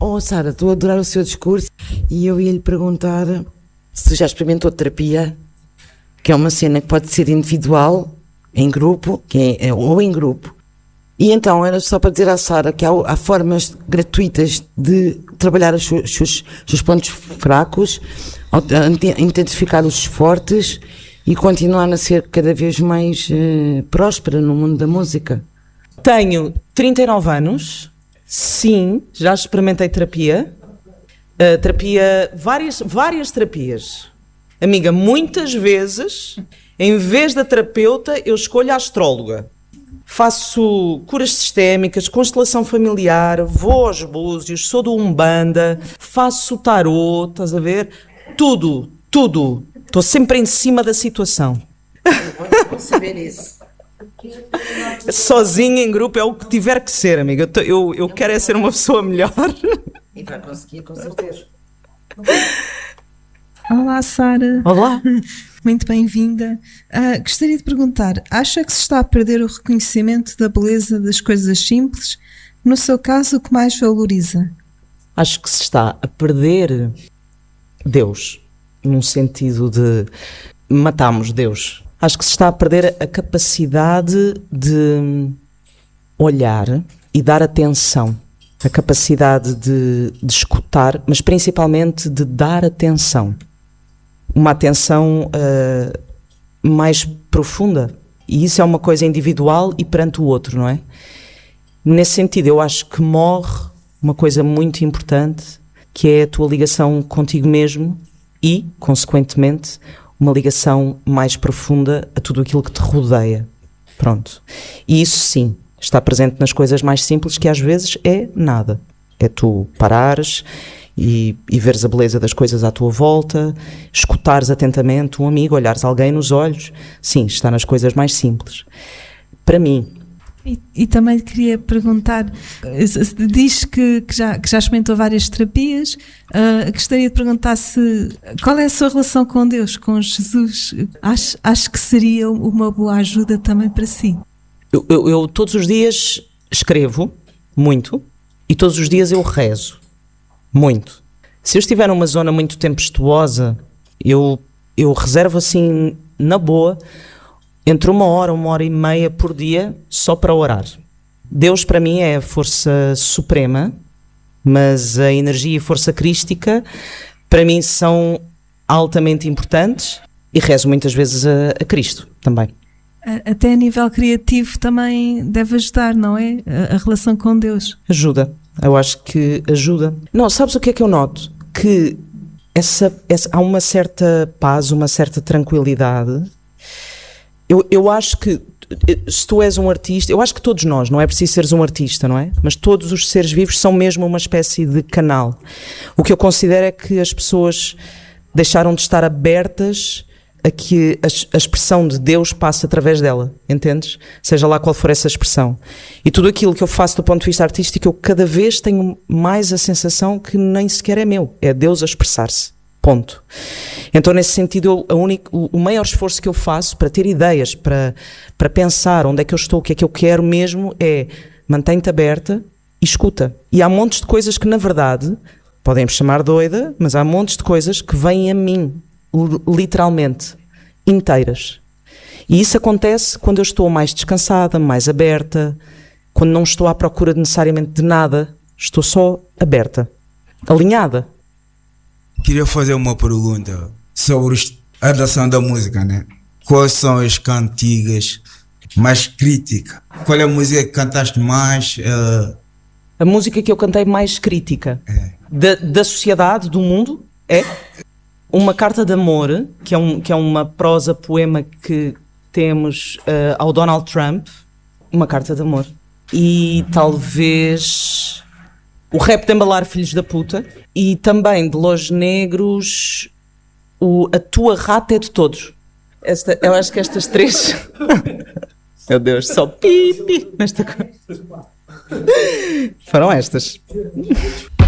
Oh, Sara, estou a adorar o seu discurso e eu ia lhe perguntar se já experimentou terapia, que é uma cena que pode ser individual, em grupo, ou em grupo. E então era só para dizer à Sara que há formas gratuitas de trabalhar os seus pontos fracos, identificar os fortes e continuar a ser cada vez mais próspera no mundo da música. Tenho 39 anos, sim, já experimentei terapia, várias terapias. Amiga, muitas vezes, em vez da terapeuta, eu escolho a astróloga. Faço curas sistémicas, constelação familiar, vou aos búzios, sou do Umbanda, faço tarô, estás a ver? Tudo. Estou sempre em cima da situação. Vou saber isso. Sozinho, em grupo, é o que tiver que ser, amiga. Eu quero é ser uma pessoa melhor. E vai conseguir, com certeza. Olá, Sara. Olá. Muito bem-vinda. Gostaria de perguntar, acha que se está a perder o reconhecimento da beleza das coisas simples? No seu caso, o que mais valoriza? Acho que se está a perder Deus, num sentido de matamos Deus. Acho que se está a perder a capacidade de olhar e dar atenção. A capacidade de escutar, mas principalmente de dar atenção. Uma atenção mais profunda. E isso é uma coisa individual e perante o outro, não é? Nesse sentido, eu acho que morre uma coisa muito importante, que é a tua ligação contigo mesmo e, consequentemente, uma ligação mais profunda a tudo aquilo que te rodeia. Pronto. E isso sim, está presente nas coisas mais simples, que às vezes é nada. É tu parares e veres a beleza das coisas à tua volta, escutares atentamente um amigo, olhares alguém nos olhos. Sim, está nas coisas mais simples. Para mim. E também queria perguntar, diz que já experimentou várias terapias, gostaria de perguntar qual é a sua relação com Deus, com Jesus? Acho que seria uma boa ajuda também para si. Eu todos os dias escrevo muito e todos os dias eu rezo muito. Se eu estiver numa zona muito tempestuosa, eu reservo assim, na boa, entre 1 hora e meia por dia só para orar. Deus para mim é a força suprema, mas a energia e a força crística para mim são altamente importantes e rezo muitas vezes a Cristo também. Até a nível criativo também deve ajudar, não é? A relação com Deus. Ajuda, eu acho que ajuda. Não, sabes o que é que eu noto? Que há uma certa paz, uma certa tranquilidade. Eu acho que se tu és um artista, eu acho que todos nós, não é preciso seres um artista, não é? Mas todos os seres vivos são mesmo uma espécie de canal. O que eu considero é que as pessoas deixaram de estar abertas a que a expressão de Deus passe através dela, entendes? Seja lá qual for essa expressão. E tudo aquilo que eu faço do ponto de vista artístico, eu cada vez tenho mais a sensação que nem sequer é meu, é Deus a expressar-se. Ponto. Então, nesse sentido, o maior esforço que eu faço para ter ideias, para pensar onde é que eu estou, o que é que eu quero mesmo, é mantém-te aberta e escuta. E há montes de coisas que, na verdade, podem-me chamar doida, mas há montes de coisas que vêm a mim, literalmente, inteiras. E isso acontece quando eu estou mais descansada, mais aberta, quando não estou à procura necessariamente de nada, estou só aberta, alinhada. Queria fazer uma pergunta sobre a adaptação da música, né? Quais são as cantigas mais críticas? Qual é a música que cantaste mais? A música que eu cantei mais crítica da sociedade, do mundo, é Uma Carta de Amor, que é uma prosa poema que temos ao Donald Trump. Uma Carta de Amor. E talvez o Rap de Embalar, Filhos da Puta. E também de Los Negros, A Tua Rata é de Todos. Eu acho que estas três... Meu Deus, só pipi nesta coisa. Foram estas.